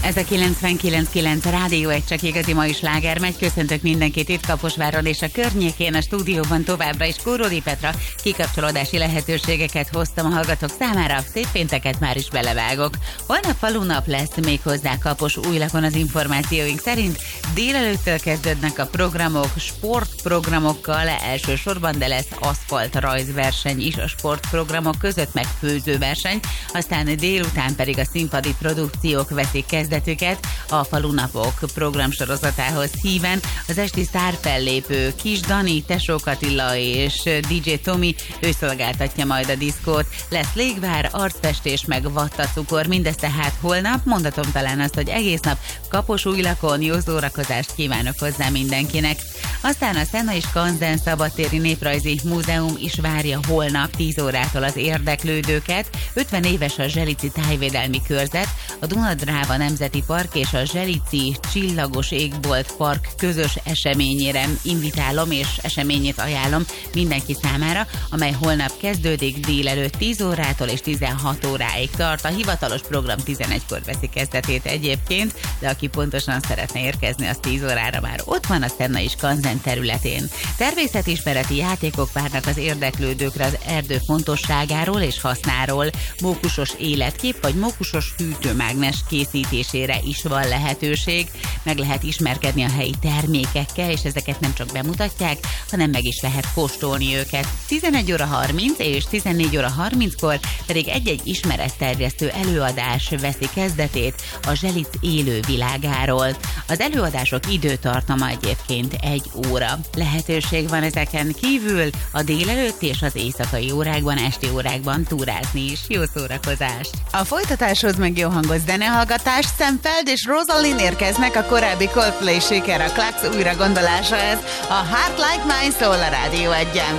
Ez a 99.9 Rádió egy csak igazi mai sláger megy. Köszöntök mindenkit itt Kaposváron és a környékén. A stúdióban továbbra is Kóródi Petra. Kikapcsolódási lehetőségeket hoztam a hallgatók számára. Szép pénteket már is belevágok. Holnap falunap lesz, méghozzá Kaposújlakon az információink szerint. Délelőttől kezdődnek a programok, sportprogramokkal elsősorban, de lesz aszfalt rajzverseny is a sportprogramok között, meg főzőverseny. Aztán délután pedig a színpadi produkciók veszik kezdetüket a falunapok programsorozatához híven. Az esti sztárfellépő Kis Dani, Tesók Attila és DJ Tomi, ő szolgáltatja majd a diszkót. Lesz légvár, arcfestés, meg vattacukor, mindez tehát holnap. Mondatom talán azt, hogy egész nap Kaposújlakon jó szórakozást kívánok hozzá mindenkinek. Aztán a Szenna és Kanzen Szabadtéri Néprajzi Múzeum is várja holnap 10 órától az érdeklődőket. 50 éves a Zselici Tájvédelmi Körzet, a Dunadráva Nemzeti Park és a Zselici Csillagos Égbolt Park közös eseményére invitálom és eseményét ajánlom mindenki számára, amely holnap kezdődik délelőtt 10 órától és 16 óráig tart. A hivatalos program 11-kor veszi kezdetét egyébként, de aki pontosan szeretne érkezni, az 10 órára már ott van a Szenna és Kanzen területén. Természetismereti játékok várnak az érdeklődőkre az erdő fontosságáról és hasznáról. Mókusos életkép vagy mókusos hűtőmágnes készítésére is van lehetőség. Meg lehet ismerkedni a helyi termékekkel, és ezeket nem csak bemutatják, hanem meg is lehet kóstolni őket. 11 óra 30 és 14 óra 30-kor pedig egy-egy ismeretterjesztő előadás veszi kezdetét a Zselic élő világáról. Az előadások időtartama egyébként 1 óra. Lehetőség van ezeken kívül a délelőtt és az éjszakai órákban, esti órákban túrázni is. Jó szórakozást! A folytatáshoz meg jó hangos zenehallgatás. Sam Feld és Rosalind érkeznek, a korábbi Coldplay siker, a Klax újra gondolása ez. A Heart Like Mine szól a Rádió 1-en.